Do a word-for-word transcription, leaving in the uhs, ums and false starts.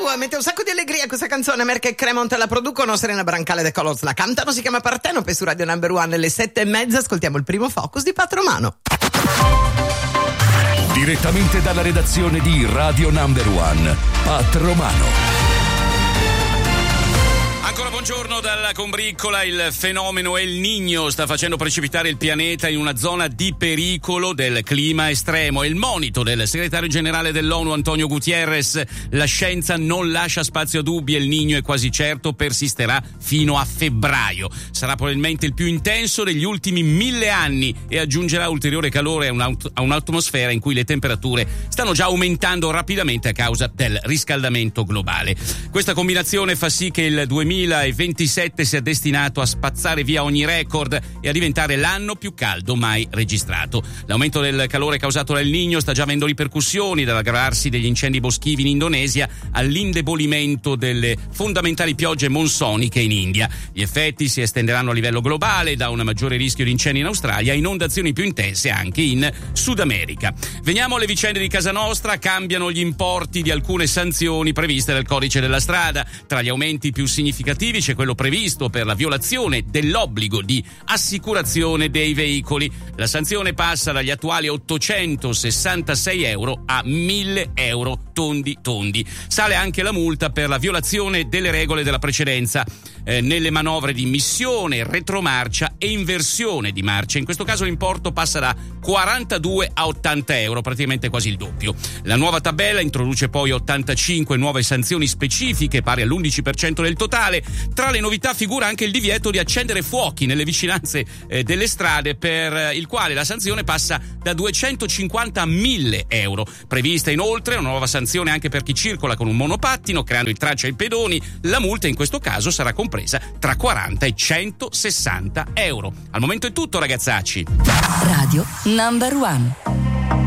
mette un sacco di allegria questa canzone. Merck e Cremont la producono, Serena Brancale e The Colors la cantano, si chiama Partenope su Radio Number One. Alle sette e mezza ascoltiamo il primo focus di Pat Romano. Direttamente dalla redazione di Radio Number One, Pat Romano. Ancora buongiorno dalla combriccola. Il fenomeno El Niño sta facendo precipitare il pianeta in una zona di pericolo del clima estremo. Il monito del segretario generale dell'ONU Antonio Guterres: la scienza non lascia spazio a dubbi, El Niño è quasi certo persisterà fino a febbraio. Sarà probabilmente il più intenso degli ultimi mille anni e aggiungerà ulteriore calore a, un'aut- a un'atmosfera in cui le temperature stanno già aumentando rapidamente a causa del riscaldamento globale. Questa combinazione fa sì che il duemilaventisette sia destinato a spazzare via ogni record e a diventare l'anno più caldo mai registrato. L'aumento del calore causato dal Niño sta già avendo ripercussioni, dall'aggravarsi degli incendi boschivi in Indonesia all'indebolimento delle fondamentali piogge monsoniche in India. Gli effetti si estenderanno a livello globale, da un maggiore rischio di incendi in Australia a inondazioni più intense anche in Sud America. Veniamo alle vicende di casa nostra. Cambiano gli importi di alcune sanzioni previste dal codice della strada. Tra gli aumenti più significativi c'è quello previsto per la violazione dell'obbligo di assicurazione dei veicoli. La sanzione passa dagli attuali ottocentosessantasei euro a mille euro tondi tondi. Sale anche la multa per la violazione delle regole della precedenza eh, nelle manovre di missione, retromarcia e inversione di marcia. In questo caso l'importo passa da quarantadue a ottanta euro, praticamente quasi il doppio. La nuova tabella introduce poi ottantacinque nuove sanzioni specifiche pari all'undici per cento del totale. Tra le novità figura anche il divieto di accendere fuochi nelle vicinanze eh, delle strade, per il quale la sanzione passa da duecentocinquanta a mille euro. Prevista inoltre una nuova sanzione anche per chi circola con un monopattino creando il traccio ai pedoni. La multa in questo caso sarà compresa tra quaranta e centosessanta euro. Al momento è tutto, ragazzacci. Radio Number One.